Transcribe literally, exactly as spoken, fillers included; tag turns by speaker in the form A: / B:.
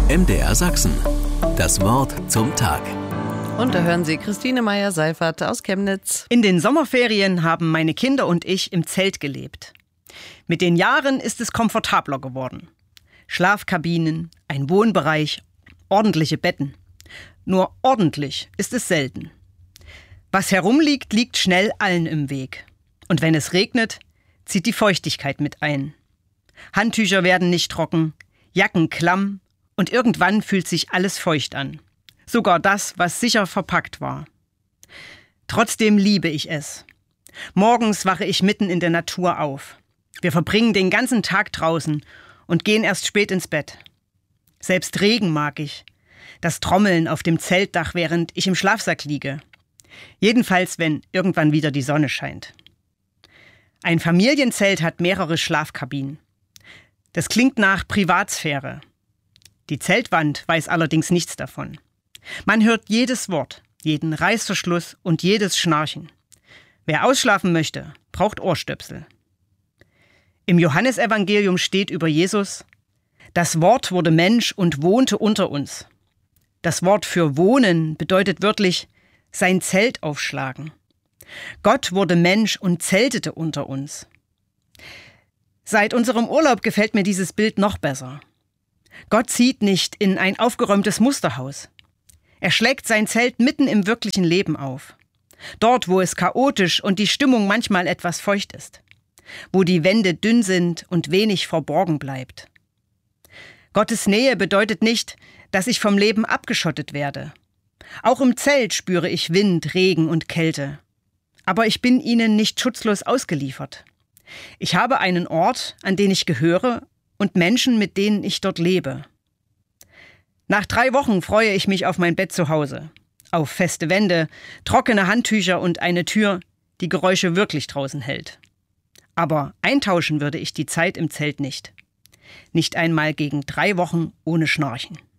A: M D R Sachsen. Das Wort zum Tag.
B: Und da hören Sie Christine Meyer-Seifert aus Chemnitz.
C: In den Sommerferien haben meine Kinder und ich im Zelt gelebt. Mit den Jahren ist es komfortabler geworden. Schlafkabinen, ein Wohnbereich, ordentliche Betten. Nur ordentlich ist es selten. Was herumliegt, liegt schnell allen im Weg. Und wenn es regnet, zieht die Feuchtigkeit mit ein. Handtücher werden nicht trocken, Jacken klamm und irgendwann fühlt sich alles feucht an. Sogar das, was sicher verpackt war. Trotzdem liebe ich es. Morgens wache ich mitten in der Natur auf. Wir verbringen den ganzen Tag draußen und gehen erst spät ins Bett. Selbst Regen mag ich. Das Trommeln auf dem Zeltdach, während ich im Schlafsack liege. Jedenfalls, wenn irgendwann wieder die Sonne scheint. Ein Familienzelt hat mehrere Schlafkabinen. Das klingt nach Privatsphäre. Die Zeltwand weiß allerdings nichts davon. Man hört jedes Wort, jeden Reißverschluss und jedes Schnarchen. Wer ausschlafen möchte, braucht Ohrstöpsel. Im Johannesevangelium steht über Jesus: Das Wort wurde Mensch und wohnte unter uns. Das Wort für wohnen bedeutet wörtlich sein Zelt aufschlagen. Gott wurde Mensch und zeltete unter uns. Seit unserem Urlaub gefällt mir dieses Bild noch besser. Gott zieht nicht in ein aufgeräumtes Musterhaus. Er schlägt sein Zelt mitten im wirklichen Leben auf. Dort, wo es chaotisch und die Stimmung manchmal etwas feucht ist. Wo die Wände dünn sind und wenig verborgen bleibt. Gottes Nähe bedeutet nicht, dass ich vom Leben abgeschottet werde. Auch im Zelt spüre ich Wind, Regen und Kälte. Aber ich bin ihnen nicht schutzlos ausgeliefert. Ich habe einen Ort, an den ich gehöre, und Menschen, mit denen ich dort lebe. Nach drei Wochen freue ich mich auf mein Bett zu Hause. Auf feste Wände, trockene Handtücher und eine Tür, die Geräusche wirklich draußen hält. Aber eintauschen würde ich die Zeit im Zelt nicht. Nicht einmal gegen drei Wochen ohne Schnarchen.